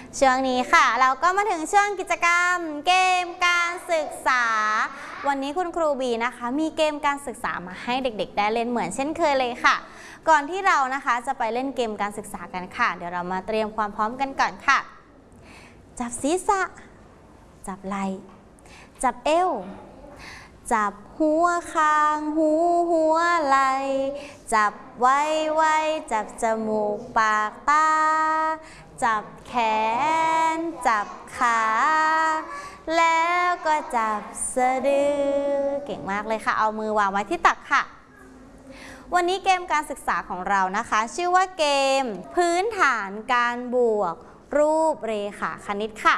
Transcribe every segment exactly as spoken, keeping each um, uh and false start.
ช่วงนี้ค่ะเราก็มาถึงช่วงกิจกรรมเกมการศึกษาวันนี้คุณครูบีนะคะมีเกมการศึกษามาให้เด็กๆได้เล่นเหมือนเช่นเคยเลยค่ะก่อนที่เรานะคะจะไปเล่นเกมการศึกษากันค่ะเดี๋ยวเรามาเตรียมความพร้อมกันก่อนค่ะจับศีรษะจับไหล่จับเอวจับหัวคางหูหัวไหล่จับไว้ไว้จับจมูกปากตาจับแขนจับขาแล้วก็จับสะดือเก่งมากเลยค่ะเอามือวางไว้ที่ตักค่ะวันนี้เกมการศึกษาของเรานะคะชื่อว่าเกมพื้นฐานการบวกรูปเรขาคณิตค่ะ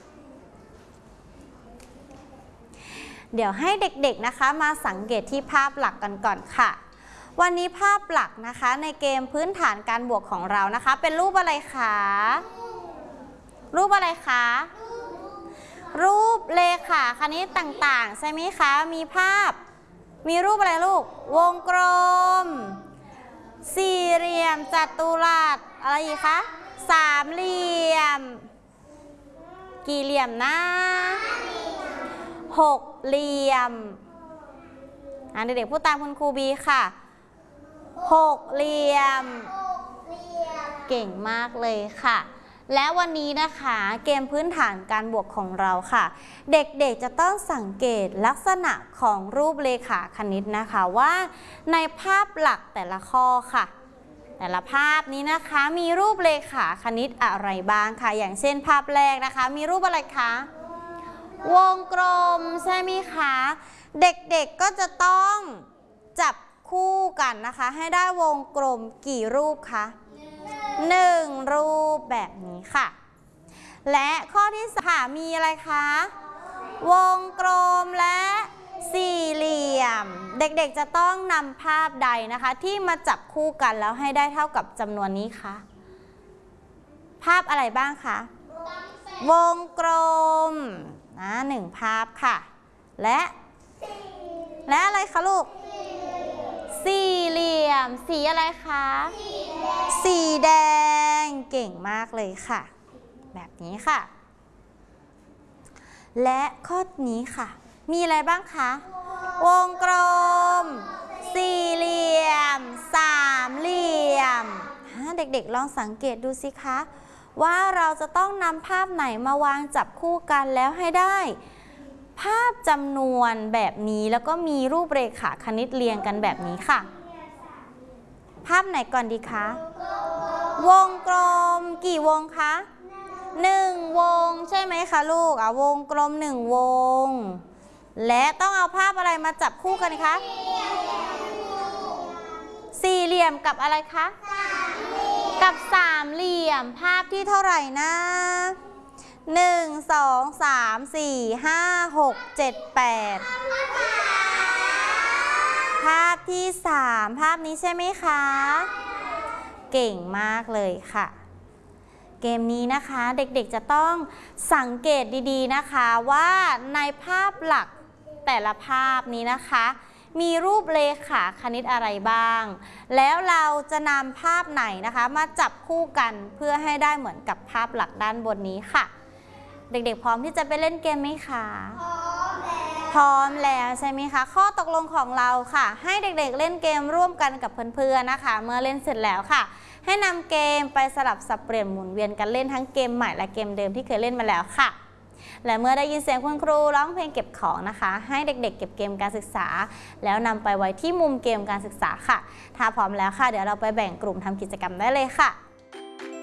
เดี๋ยวให้เด็กๆนะคะมาสังเกตที่ภาพหลักกันก่อนค่ะวันนี้ภาพหลักนะคะในเกมพื้นฐานการบวกของเรานะคะเป็นรูปอะไรคะรูปอะไรคะรูปเรขาคณิตต่างๆใช่ไหมคะมีภาพมีรูปอะไรลูกวงกลมสี่เหลี่ยมจัตุรัสอะไรอีกคะสามเหลี่ยมกี่เหลี่ยมนะหกเหลี่ยมอ่ะเด็กๆพูดตามคุณครูบีค่ะหกเหลี่ยมเก่งมากเลยค่ะและวันนี้นะคะเกมพื้นฐานการบวกของเราค่ะเด็กๆจะต้องสังเกตลักษณะของรูปเรขาคณิตนะคะว่าในภาพหลักแต่ละข้อค่ะแต่ละภาพนี้นะคะมีรูปเรขาคณิตอะไรบ้างค่ะอย่างเช่นภาพแรกนะคะมีรูปอะไรคะวงกลมใช่ไหมคะเด็กๆก็จะต้องจับคู่กันนะคะให้ได้วงกลมกี่รูปคะหนึ่งรูปแบบนี้ค่ะและข้อที่สามมีอะไรคะวงกลมและสี่เหลี่ยมเด็กๆจะต้องนำภาพใดนะคะที่มาจับคู่กันแล้วให้ได้เท่ากับจำนวนนี้คะภาพอะไรบ้างคะวงกลมนะหนึ่งภาพค่ะและและอะไรคะลูกสี่เหลี่ยมสีอะไรคะสีแดงเก่งมากเลยค่ะแบบนี้ค่ะและข้อนี้ค่ะมีอะไรบ้างคะวงกลมสี่เหลี่ยมสามเหลี่ยมเด็กๆลองสังเกตดูสิคะว่าเราจะต้องนำภาพไหนมาวางจับคู่กันแล้วให้ได้ภาพจำนวนแบบนี้แล้วก็มีรูปเรขาคณิตเรียงกันแบบนี้ค่ะภาพไหนก่อนดีคะวงกลมกี่วงคะหนึ่งวงใช่ไหมคะลูกอ่ะวงกลมหนึ่งวงและต้องเอาภาพอะไรมาจับคู่กันคะสี่เหลี่ยมกับอะไรคะกับสามเหลี่ยมภาพที่เท่าไหร่นะหนึ่งสองสามสี่ห้าหกเจ็ดแปดภาพที่สามภาพนี้ใช่ไหมคะเก่งมากเลยค่ะเกมนี้นะคะเด็กๆจะต้องสังเกตดีๆนะคะว่าในภาพหลักแต่ละภาพนี้นะคะมีรูปเรขาคณิตอะไรบ้างแล้วเราจะนำภาพไหนนะคะมาจับคู่กันเพื่อให้ได้เหมือนกับภาพหลักด้านบนนี้ค่ะเด็กๆพร้อมที่จะไปเล่นเกมไหมคะพร้อมแล้วใช่ไหมคะข้อตกลงของเราค่ะให้เด็กๆเล่นเกมร่วมกันกับเพื่อนๆนะคะเมื่อเล่นเสร็จแล้วค่ะให้นำเกมไปสลับสับเปลี่ยนหมุนเวียนกันเล่นทั้งเกมใหม่และเกมเดิมที่เคยเล่นมาแล้วค่ะและเมื่อได้ยินเสียงคุณครูร้องเพลงเก็บของนะคะให้เด็กๆเก็บเกมการศึกษาแล้วนำไปไว้ที่มุมเกมการศึกษาค่ะถ้าพร้อมแล้วค่ะเดี๋ยวเราไปแบ่งกลุ่มทำกิจกรรมได้เลยค่ะ